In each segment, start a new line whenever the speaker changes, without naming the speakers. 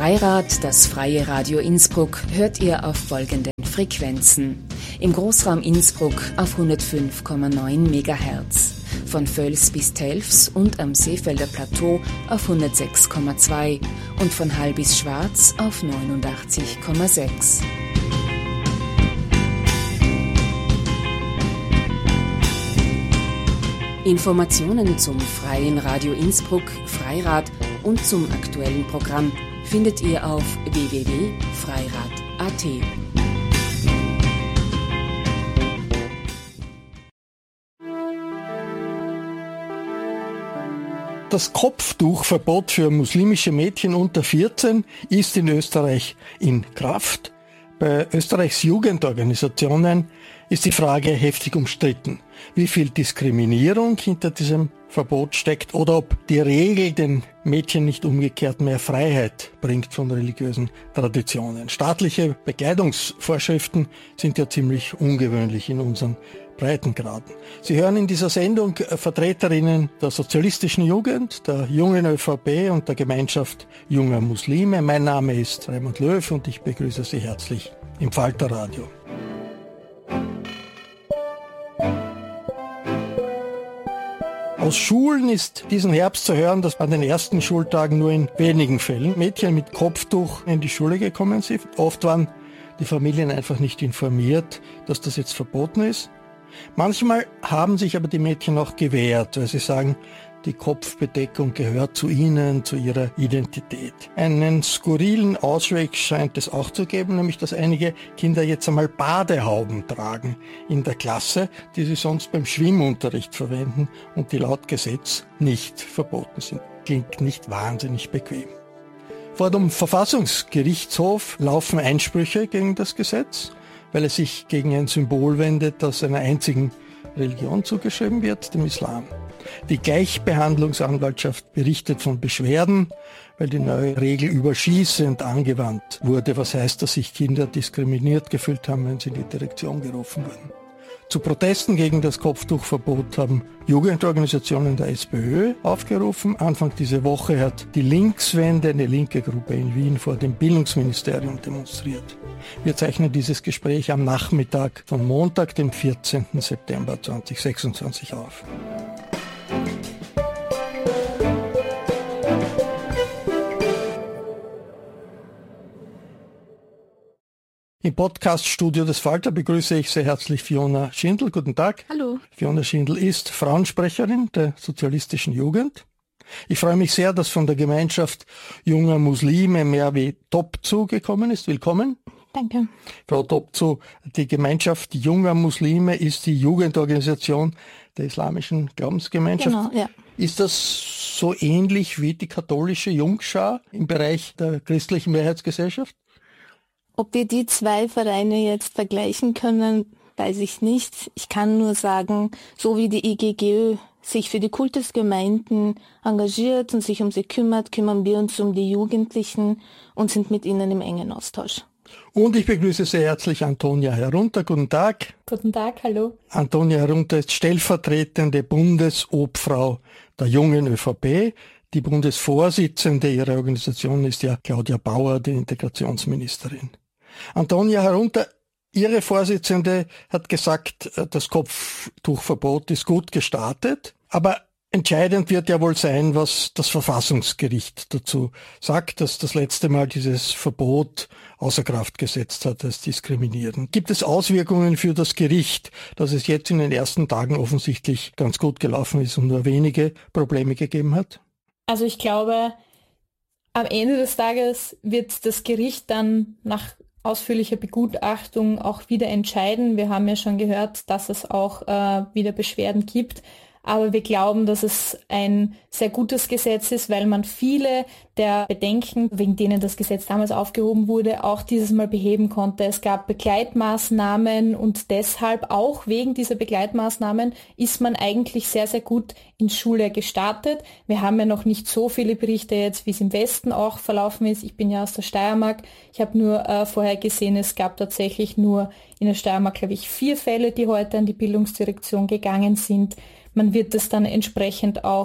Freirad, das freie Radio Innsbruck, hört ihr auf folgenden Frequenzen. Im Großraum Innsbruck auf 105,9 MHz. Von Völs bis Telfs und am Seefelder Plateau auf 106,2 und von Hall bis Schwarz auf 89,6. Informationen zum Freien Radio Innsbruck, Freirad und zum aktuellen Programm findet ihr auf www.freirad.at.
Das Kopftuchverbot für muslimische Mädchen unter 14 ist in Österreich in Kraft. Bei Österreichs Jugendorganisationen ist die Frage heftig umstritten, wie viel Diskriminierung hinter diesem Verbot steckt oder ob die Regel den Mädchen nicht umgekehrt mehr Freiheit bringt von religiösen Traditionen. Staatliche Bekleidungsvorschriften sind ja ziemlich ungewöhnlich in unseren Breitengraden. Sie hören in dieser Sendung Vertreterinnen der sozialistischen Jugend, der jungen ÖVP und der Gemeinschaft junger Muslime. Mein Name ist Raimund Löw und ich begrüße Sie herzlich im Falterradio. Aus Schulen ist diesen Herbst zu hören, dass an den ersten Schultagen nur in wenigen Fällen Mädchen mit Kopftuch in die Schule gekommen sind. Oft waren die Familien einfach nicht informiert, dass das jetzt verboten ist. Manchmal haben sich aber die Mädchen auch gewehrt, weil sie sagen, die Kopfbedeckung gehört zu ihnen, zu ihrer Identität. Einen skurrilen Ausweg scheint es auch zu geben, nämlich dass einige Kinder jetzt einmal Badehauben tragen in der Klasse, die sie sonst beim Schwimmunterricht verwenden und die laut Gesetz nicht verboten sind. Klingt nicht wahnsinnig bequem. Vor dem Verfassungsgerichtshof laufen Einsprüche gegen das Gesetz, weil es sich gegen ein Symbol wendet, das einer einzigen Religion zugeschrieben wird, dem Islam. Die Gleichbehandlungsanwaltschaft berichtet von Beschwerden, weil die neue Regel überschießend angewandt wurde. Was heißt, dass sich Kinder diskriminiert gefühlt haben, wenn sie in die Direktion gerufen wurden. Zu Protesten gegen das Kopftuchverbot haben Jugendorganisationen der SPÖ aufgerufen. Anfang dieser Woche hat die Linkswende, eine linke Gruppe in Wien, vor dem Bildungsministerium demonstriert. Wir zeichnen dieses Gespräch am Nachmittag von Montag, dem 14. September 2026 auf. Im Podcaststudio des Falter begrüße ich sehr herzlich Fiona Schindel. Guten Tag.
Hallo.
Fiona Schindel ist Frauensprecherin der sozialistischen Jugend. Ich freue mich sehr, dass von der Gemeinschaft junger Muslime Merve Topçu gekommen ist. Willkommen.
Danke.
Frau Topçu, die Gemeinschaft junger Muslime ist die Jugendorganisation der islamischen Glaubensgemeinschaft.
Genau, ja.
Ist das so ähnlich wie die katholische Jungschar im Bereich der christlichen Mehrheitsgesellschaft?
Ob wir die zwei Vereine jetzt vergleichen können, weiß ich nicht. Ich kann nur sagen, so wie die IGGÖ sich für die Kultusgemeinden engagiert und sich um sie kümmert, kümmern wir uns um die Jugendlichen und sind mit ihnen im engen Austausch.
Und ich begrüße sehr herzlich Antonia Herunter. Guten Tag.
Guten Tag, hallo.
Antonia Herunter ist stellvertretende Bundesobfrau der jungen ÖVP. Die Bundesvorsitzende ihrer Organisation ist ja Claudia Bauer, die Integrationsministerin. Antonia Herunter, Ihre Vorsitzende hat gesagt, das Kopftuchverbot ist gut gestartet, aber entscheidend wird ja wohl sein, was das Verfassungsgericht dazu sagt, dass das letzte Mal dieses Verbot außer Kraft gesetzt hat als diskriminierend. Gibt es Auswirkungen für das Gericht, dass es jetzt in den ersten Tagen offensichtlich ganz gut gelaufen ist und nur wenige Probleme gegeben hat?
Also ich glaube, am Ende des Tages wird das Gericht dann nach ausführlicher Begutachtung auch wieder entscheiden. Wir haben ja schon gehört, dass es auch wieder Beschwerden gibt. Aber wir glauben, dass es ein sehr gutes Gesetz ist, weil man viele der Bedenken, wegen denen das Gesetz damals aufgehoben wurde, auch dieses Mal beheben konnte. Es gab Begleitmaßnahmen und deshalb auch wegen dieser Begleitmaßnahmen ist man eigentlich sehr, sehr gut in Schule gestartet. Wir haben ja noch nicht so viele Berichte jetzt, wie es im Westen auch verlaufen ist. Ich bin ja aus der Steiermark. Ich habe nur vorher gesehen, es gab tatsächlich nur in der Steiermark, glaube ich, 4 Fälle, die heute an die Bildungsdirektion gegangen sind. Man wird das dann entsprechend auch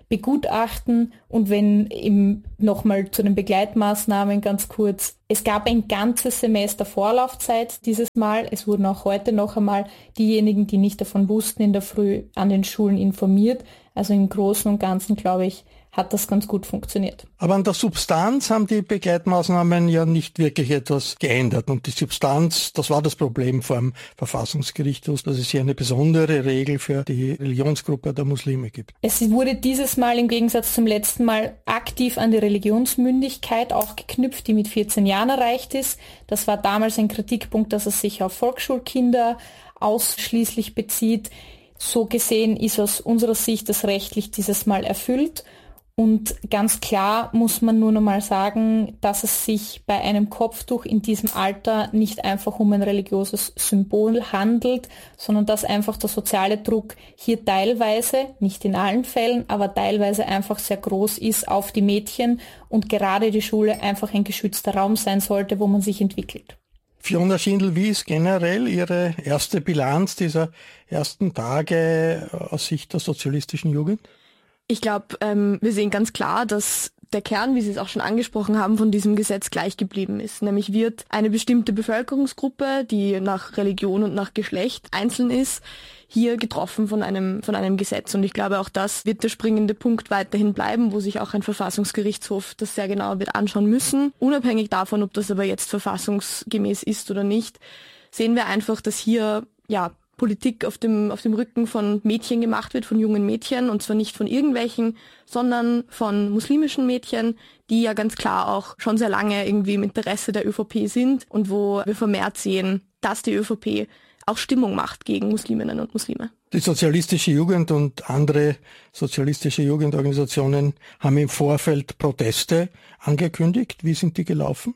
begutachten. Und wenn eben nochmal zu den Begleitmaßnahmen ganz kurz, es gab ein ganzes Semester Vorlaufzeit dieses Mal. Es wurden auch heute noch einmal diejenigen, die nicht davon wussten, in der Früh an den Schulen informiert. Also im Großen und Ganzen, glaube ich, hat das ganz gut funktioniert.
Aber an der Substanz haben die Begleitmaßnahmen ja nicht wirklich etwas geändert. Und die Substanz, das war das Problem vor dem Verfassungsgerichtshof, dass es hier eine besondere Regel für die Religionsgruppe der Muslime gibt.
Es wurde dieses Mal im Gegensatz zum letzten Mal aktiv an die Religionsmündigkeit auch geknüpft, die mit 14 Jahren erreicht ist. Das war damals ein Kritikpunkt, dass es sich auf Volksschulkinder ausschließlich bezieht. So gesehen ist aus unserer Sicht das rechtlich dieses Mal erfüllt. Und ganz klar muss man nur noch mal sagen, dass es sich bei einem Kopftuch in diesem Alter nicht einfach um ein religiöses Symbol handelt, sondern dass einfach der soziale Druck hier teilweise, nicht in allen Fällen, aber teilweise einfach sehr groß ist auf die Mädchen und gerade die Schule einfach ein geschützter Raum sein sollte, wo man sich entwickelt.
Fiona Schindel, wie ist generell Ihre erste Bilanz dieser ersten Tage aus Sicht der sozialistischen Jugend?
Ich glaube, wir sehen ganz klar, dass der Kern, wie Sie es auch schon angesprochen haben, von diesem Gesetz gleich geblieben ist. Nämlich wird eine bestimmte Bevölkerungsgruppe, die nach Religion und nach Geschlecht einzeln ist, hier getroffen von einem Gesetz. Und ich glaube, auch das wird der springende Punkt weiterhin bleiben, wo sich auch ein Verfassungsgerichtshof das sehr genau wird anschauen müssen. Unabhängig davon, ob das aber jetzt verfassungsgemäß ist oder nicht, sehen wir einfach, dass hier Politik auf dem Rücken von Mädchen gemacht wird, von jungen Mädchen, und zwar nicht von irgendwelchen, sondern von muslimischen Mädchen, die ja ganz klar auch schon sehr lange irgendwie im Interesse der ÖVP sind und wo wir vermehrt sehen, dass die ÖVP auch Stimmung macht gegen Musliminnen und Muslime.
Die sozialistische Jugend und andere sozialistische Jugendorganisationen haben im Vorfeld Proteste angekündigt. Wie sind die gelaufen?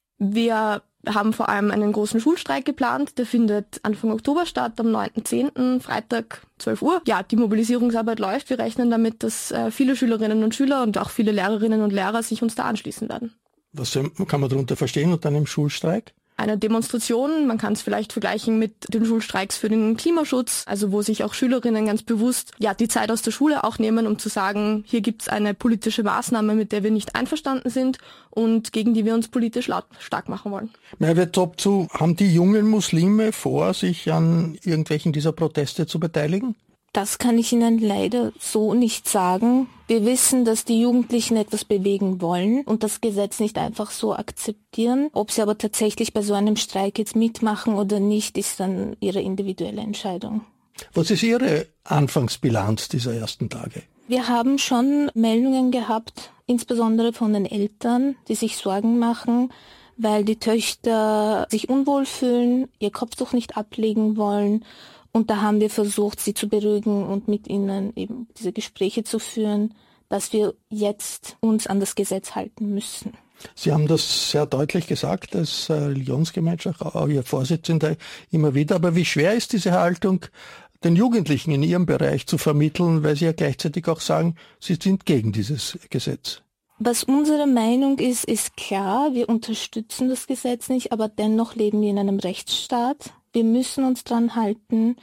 Wir haben vor allem einen großen Schulstreik geplant. Der findet Anfang Oktober statt, am 9.10., Freitag, 12 Uhr. Ja, die Mobilisierungsarbeit läuft. Wir rechnen damit, dass viele Schülerinnen und Schüler und auch viele Lehrerinnen und Lehrer sich uns da anschließen werden.
Was kann man darunter verstehen unter einem Schulstreik?
Eine Demonstration, man kann es vielleicht vergleichen mit den Schulstreiks für den Klimaschutz, also wo sich auch Schülerinnen ganz bewusst die Zeit aus der Schule auch nehmen, um zu sagen, hier gibt es eine politische Maßnahme, mit der wir nicht einverstanden sind und gegen die wir uns politisch stark machen wollen.
Merve Topçu, haben die jungen Muslime vor, sich an irgendwelchen dieser Proteste zu beteiligen?
Das kann ich Ihnen leider so nicht sagen. Wir wissen, dass die Jugendlichen etwas bewegen wollen und das Gesetz nicht einfach so akzeptieren. Ob sie aber tatsächlich bei so einem Streik jetzt mitmachen oder nicht, ist dann ihre individuelle Entscheidung.
Was ist Ihre Anfangsbilanz dieser ersten Tage?
Wir haben schon Meldungen gehabt, insbesondere von den Eltern, die sich Sorgen machen, weil die Töchter sich unwohl fühlen, ihr Kopftuch nicht ablegen wollen. Und da haben wir versucht, sie zu beruhigen und mit ihnen eben diese Gespräche zu führen, dass wir jetzt uns an das Gesetz halten müssen.
Sie haben das sehr deutlich gesagt, als Religionsgemeinschaft, auch Ihr Vorsitzender immer wieder. Aber wie schwer ist diese Haltung den Jugendlichen in Ihrem Bereich zu vermitteln, weil Sie ja gleichzeitig auch sagen, Sie sind gegen dieses Gesetz?
Was unsere Meinung ist klar, wir unterstützen das Gesetz nicht, aber dennoch leben wir in einem Rechtsstaat. Wir müssen uns dran halten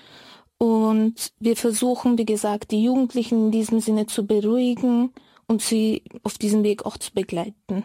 und wir versuchen, wie gesagt, die Jugendlichen in diesem Sinne zu beruhigen und sie auf diesem Weg auch zu begleiten.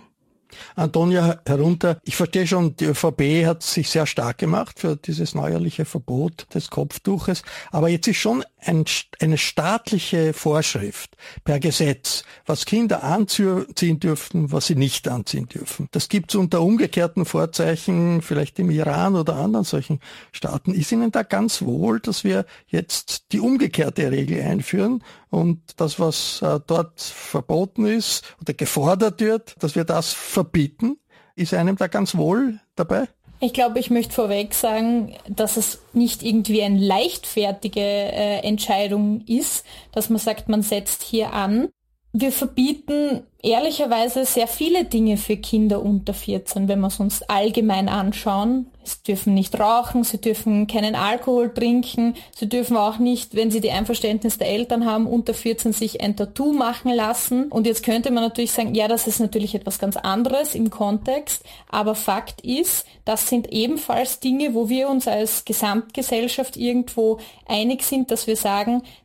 Antonia Herunter, ich verstehe schon, die ÖVP hat sich sehr stark gemacht für dieses neuerliche Verbot des Kopftuches, aber jetzt ist schon eine staatliche Vorschrift per Gesetz, was Kinder anziehen dürfen, was sie nicht anziehen dürfen. Das gibt es unter umgekehrten Vorzeichen, vielleicht im Iran oder anderen solchen Staaten. Ist Ihnen da ganz wohl, dass wir jetzt die umgekehrte Regel einführen und das, was dort verboten ist oder gefordert wird, dass wir das verbieten? Ist einem da ganz wohl dabei?
Ich glaube, ich möchte vorweg sagen, dass es nicht irgendwie eine leichtfertige Entscheidung ist, dass man sagt, man setzt hier an. Wir verbieten ehrlicherweise sehr viele Dinge für Kinder unter 14, wenn wir es uns allgemein anschauen. Sie dürfen nicht rauchen, sie dürfen keinen Alkohol trinken, sie dürfen auch nicht, wenn sie die Einverständnis der Eltern haben, unter 14 sich ein Tattoo machen lassen. Und jetzt könnte man natürlich sagen, ja, das ist natürlich etwas ganz anderes im Kontext, aber Fakt ist, das sind ebenfalls Dinge, wo wir uns als Gesamtgesellschaft irgendwo einig sind, dass wir sagen,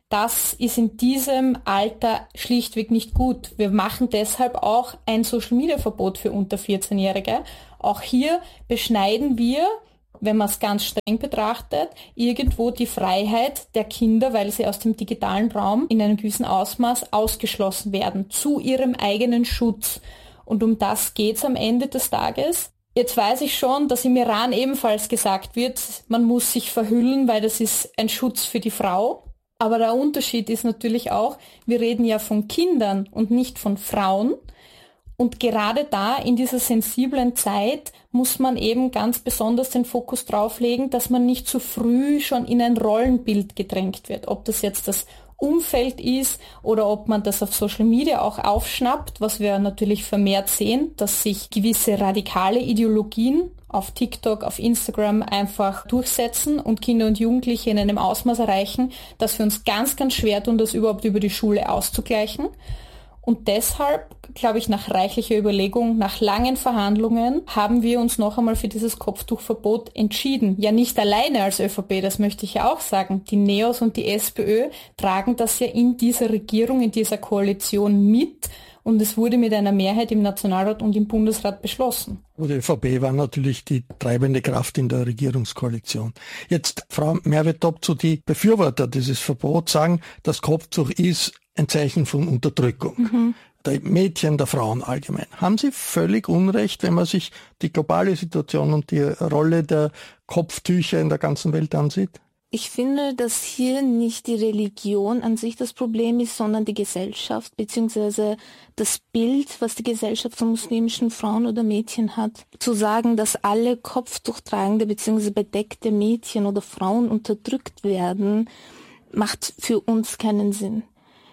Das ist in diesem Alter schlichtweg nicht gut. Wir machen deshalb auch ein Social-Media-Verbot für unter 14-Jährige. Auch hier beschneiden wir, wenn man es ganz streng betrachtet, irgendwo die Freiheit der Kinder, weil sie aus dem digitalen Raum in einem gewissen Ausmaß ausgeschlossen werden, zu ihrem eigenen Schutz. Und um das geht's am Ende des Tages. Jetzt weiß ich schon, dass im Iran ebenfalls gesagt wird, man muss sich verhüllen, weil das ist ein Schutz für die Frau. Aber der Unterschied ist natürlich auch, wir reden ja von Kindern und nicht von Frauen. Und gerade da, in dieser sensiblen Zeit, muss man eben ganz besonders den Fokus drauf legen, dass man nicht zu früh schon in ein Rollenbild gedrängt wird. Ob das jetzt das Umfeld ist oder ob man das auf Social Media auch aufschnappt, was wir natürlich vermehrt sehen, dass sich gewisse radikale Ideologien auf TikTok, auf Instagram einfach durchsetzen und Kinder und Jugendliche in einem Ausmaß erreichen, dass wir uns ganz, ganz schwer tun, das überhaupt über die Schule auszugleichen. Und deshalb, glaube ich, nach reichlicher Überlegung, nach langen Verhandlungen, haben wir uns noch einmal für dieses Kopftuchverbot entschieden. Ja, nicht alleine als ÖVP, das möchte ich ja auch sagen. Die NEOS und die SPÖ tragen das ja in dieser Regierung, in dieser Koalition mit. Und es wurde mit einer Mehrheit im Nationalrat und im Bundesrat beschlossen.
Die ÖVP war natürlich die treibende Kraft in der Regierungskoalition. Jetzt, Frau Merve-Topzu, die Befürworter dieses Verbots sagen, das Kopftuch ist ein Zeichen von Unterdrückung. Der Mädchen, der Frauen allgemein. Haben Sie völlig Unrecht, wenn man sich die globale Situation und die Rolle der Kopftücher in der ganzen Welt ansieht?
Ich finde, dass hier nicht die Religion an sich das Problem ist, sondern die Gesellschaft, beziehungsweise das Bild, was die Gesellschaft von muslimischen Frauen oder Mädchen hat. Zu sagen, dass alle kopftuchtragende beziehungsweise bedeckte Mädchen oder Frauen unterdrückt werden, macht für uns keinen Sinn.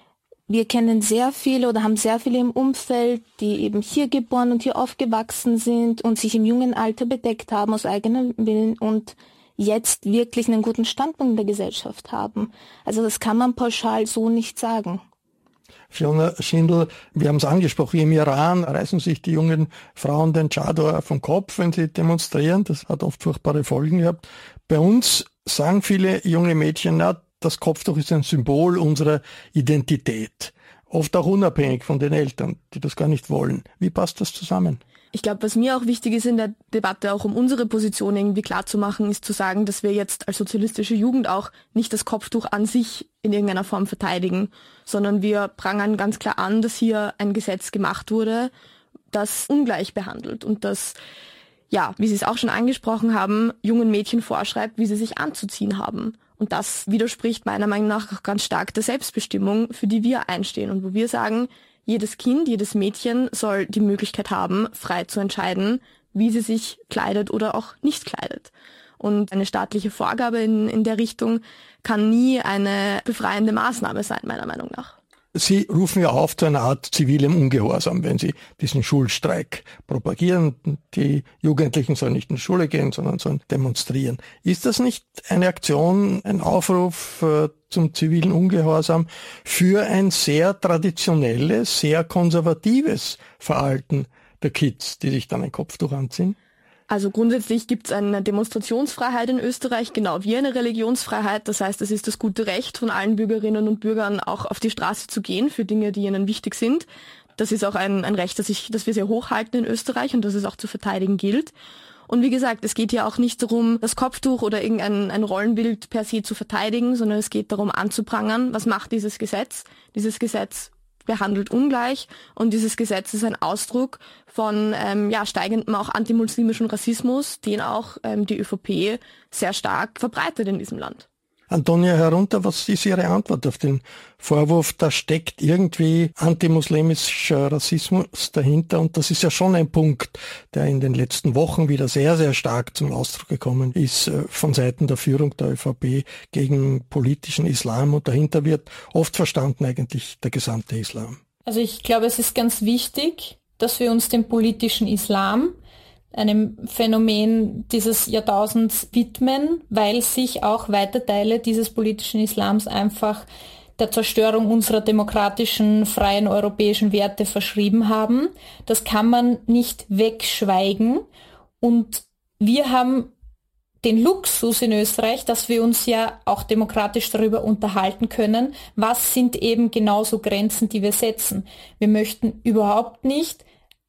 Wir kennen sehr viele oder haben sehr viele im Umfeld, die eben hier geboren und hier aufgewachsen sind und sich im jungen Alter bedeckt haben aus eigenem Willen und jetzt wirklich einen guten Standpunkt in der Gesellschaft haben. Also das kann man pauschal so nicht sagen.
Fiona Schindel, wir haben es angesprochen, im Iran reißen sich die jungen Frauen den Chador vom Kopf, wenn sie demonstrieren. Das hat oft furchtbare Folgen gehabt. Bei uns sagen viele junge Mädchen, na, das Kopftuch ist ein Symbol unserer Identität. Oft auch unabhängig von den Eltern, die das gar nicht wollen. Wie passt das zusammen?
Ich glaube, was mir auch wichtig ist in der Debatte, auch um unsere Position irgendwie klar zu machen, ist zu sagen, dass wir jetzt als sozialistische Jugend auch nicht das Kopftuch an sich in irgendeiner Form verteidigen, sondern wir prangern ganz klar an, dass hier ein Gesetz gemacht wurde, das ungleich behandelt und das, ja, wie Sie es auch schon angesprochen haben, jungen Mädchen vorschreibt, wie sie sich anzuziehen haben. Und das widerspricht meiner Meinung nach auch ganz stark der Selbstbestimmung, für die wir einstehen und wo wir sagen, jedes Kind, jedes Mädchen soll die Möglichkeit haben, frei zu entscheiden, wie sie sich kleidet oder auch nicht kleidet. Und eine staatliche Vorgabe in der Richtung kann nie eine befreiende Maßnahme sein, meiner Meinung nach.
Sie rufen ja auf zu einer Art zivilem Ungehorsam, wenn Sie diesen Schulstreik propagieren. Die Jugendlichen sollen nicht in die Schule gehen, sondern sollen demonstrieren. Ist das nicht eine Aktion, ein Aufruf zum zivilen Ungehorsam für ein sehr traditionelles, sehr konservatives Verhalten der Kids, die sich dann ein Kopftuch anziehen?
Also grundsätzlich gibt es eine Demonstrationsfreiheit in Österreich, genau wie eine Religionsfreiheit. Das heißt, es ist das gute Recht von allen Bürgerinnen und Bürgern, auch auf die Straße zu gehen für Dinge, die ihnen wichtig sind. Das ist auch ein Recht, das wir sehr hochhalten in Österreich und das es auch zu verteidigen gilt. Und wie gesagt, es geht ja auch nicht darum, das Kopftuch oder irgendein Rollenbild per se zu verteidigen, sondern es geht darum anzuprangern, was macht dieses Gesetz? Dieses Gesetz behandelt ungleich und dieses Gesetz ist ein Ausdruck von steigendem auch antimuslimischen Rassismus, den auch die ÖVP sehr stark verbreitet in diesem Land.
Antonia Herunter, was ist Ihre Antwort auf den Vorwurf, da steckt irgendwie antimuslimischer Rassismus dahinter und das ist ja schon ein Punkt, der in den letzten Wochen wieder sehr, sehr stark zum Ausdruck gekommen ist von Seiten der Führung der ÖVP gegen politischen Islam und dahinter wird oft verstanden eigentlich der gesamte Islam.
Also ich glaube, es ist ganz wichtig, dass wir uns dem politischen Islam, einem Phänomen dieses Jahrtausends widmen, weil sich auch weite Teile dieses politischen Islams einfach der Zerstörung unserer demokratischen, freien europäischen Werte verschrieben haben. Das kann man nicht wegschweigen. Und wir haben den Luxus in Österreich, dass wir uns ja auch demokratisch darüber unterhalten können, was sind eben genauso Grenzen, die wir setzen. Wir möchten überhaupt nicht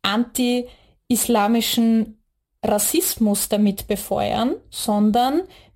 anti-islamischen Rassismus damit befeuern, sondern